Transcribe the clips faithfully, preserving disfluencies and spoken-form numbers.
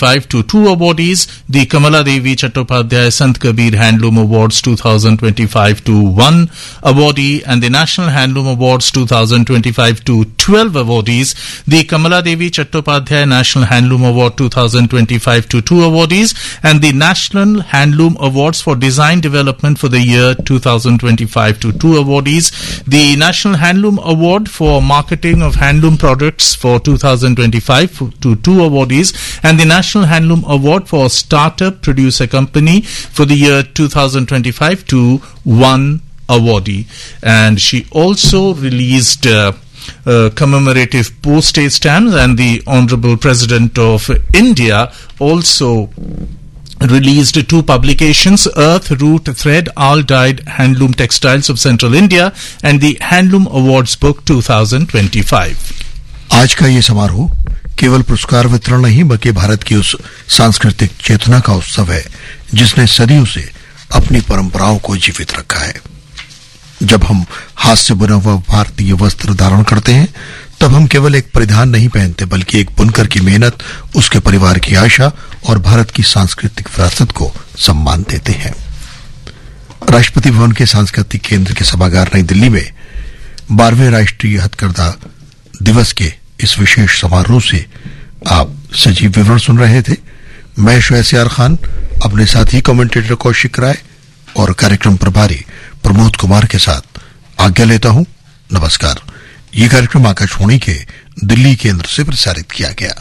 twenty-five to two awardees, the Kamala Devi Chattopadhyay Sant Kabir Handloom Awards twenty twenty-five to one awardee, and the National Handloom Awards twenty twenty-five to twelve awardees, the Kamala Devi Chattopadhyay National Handloom Award twenty twenty-five to two awardees, and the National Handloom Awards for Design Development for the year twenty twenty-five to two awardees, the National Handloom Award for Marketing of Handloom Products for twenty twenty-five to two awardees, and the National Handloom Award for Startup Producer Company for the year twenty twenty-five to one awardee. And she also released uh, uh, commemorative postage stamps, and the Honorable President of India also released two publications, Earth, Root, Thread, All Dyed Handloom Textiles of Central India, and the Handloom Awards Book twenty twenty-five. आज का ये समारोह केवल पुरस्कार वितरण नहीं बल्कि भारत की उस सांस्कृतिक चेतना का उत्सव है जिसने सदियों से अपनी परंपराओं को जीवित रखा है। जब हम हाथ से बुना हुआ भारतीय वस्त्र धारण करते हैं तब हम केवल एक परिधान नहीं पहनते बल्कि एक बुनकर की मेहनत, उसके परिवार की आशा और भारत की सांस्कृतिक विरासत को सम्मान देते हैं। राष्ट्रपति भवन के सांस्कृतिक केंद्र के सभागार नई दिल्ली में बारहवें राष्ट्रीय हथकरघा दिवस के इस विशेष समारोह से आप सजीव विवरण सुन रहे थे। मैं शोएसियार खान अपने साथी कमेंटेटर कौशिक राय और कार्यक्रम प्रभारी प्रमोद कुमार के साथ आज्ञा लेता हूं। नमस्कार। ये कार्यक्रम आकाशवाणी के दिल्ली केंद्र से प्रसारित किया गया।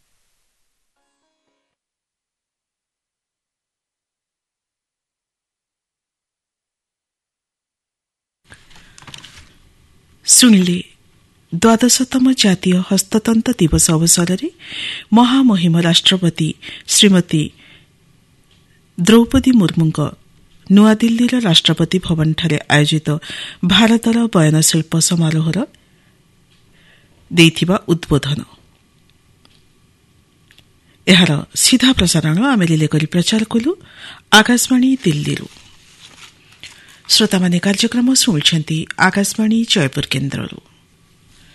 सुनिले द्वादशतम जातीय हस्ततन्त्र दिवस अवसरले महामहिम राष्ट्रपति श्रीमती द्रौपदी मुर्मुଙ୍କ नूआदिल्लीर राष्ट्रपति भवनଠାରେ आयोजित भारतर बयनशिल्प समारोहर ଦେଇଥିବା ଉଦ୍ବୋଧନ। ଏହାର ସିଧା ପ୍ରସାରଣ ଆମେ ରିଲେ କରି ପ୍ରଚାର କଲୁ ଆକାଶବାଣୀ ଦିଲ୍ଲୀରୁ। ଶ୍ରୋତାମାନେ କାର୍ଯ୍ୟକ୍ରମ ଶୁଣୁଛନ୍ତି ଆକାଶବାଣୀ ଜୟପୁର କେନ୍ଦ୍ରରୁ।